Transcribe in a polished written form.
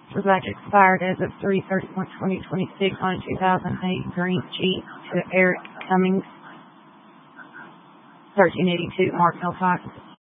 was like expired as of 3/31/2026 on a 2008 green Jeep to Eric Cummings, 1382 Markville Pike.